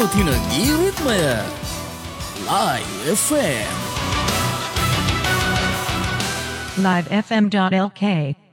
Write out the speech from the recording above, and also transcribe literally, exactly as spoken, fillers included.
ವಿದ್ಯಾರ್ಥಿನ ಗೀರಿತ್ಮಯ Live F M live f m dot l k